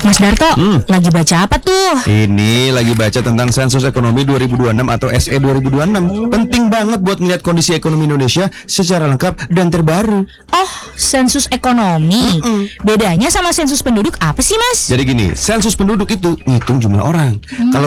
Mas Darto, lagi baca apa tuh? Ini lagi baca tentang sensus ekonomi 2026 atau SE 2026. Penting banget buat melihat kondisi ekonomi Indonesia secara lengkap dan terbaru. Oh, sensus ekonomi. Bedanya sama sensus penduduk apa sih, Mas? Jadi gini, sensus penduduk itu ngitung jumlah orang. Kalau